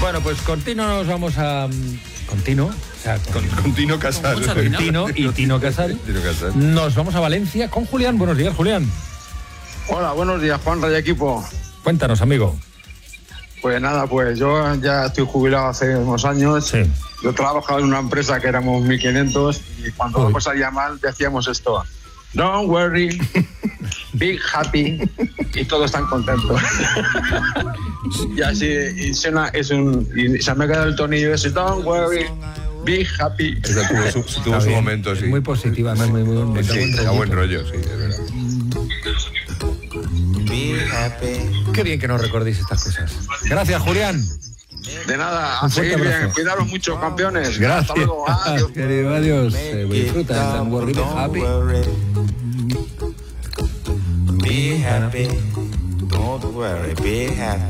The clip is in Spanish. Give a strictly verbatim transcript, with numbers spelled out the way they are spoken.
Bueno, pues continuo nos vamos a... Continuo, o sea, con, con Tino Casal. Con Tino y Tino Casal. Tino Casal. Nos vamos a Valencia con Julián. Buenos días, Julián. Hola, buenos días, Juan Raya Equipo. Cuéntanos, amigo. Pues nada, pues yo ya estoy jubilado hace unos años. Sí. Yo trabajaba en una empresa que éramos mil quinientos y cuando Uy. la cosa salía mal decíamos esto: don't worry, be happy, y todos están contentos. Y así, y suena, es un, y se me ha quedado el tonillo ese: don't worry, be happy. Esa tuvo su, tuvo su bien. momento, sí. Muy positiva, además, muy, muy, muy, Sí, muy a buen rollo, sí, es verdad. Qué bien que nos recordéis estas cosas. Gracias, Julián. De nada, a Un fuerte seguir bien, abrazo. cuidaros mucho, campeones. Gracias. Hasta luego, adiós. Querido, adiós. Eh, disfruta, don't worry, be happy. Be happy, don't worry, be happy.